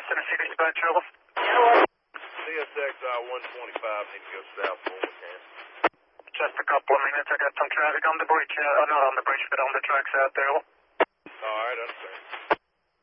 Tennessee dispatch, over. CSX 125 need to go south for we can. Just a couple of minutes. I got some traffic on the bridge. Not on the bridge, but on the tracks out there.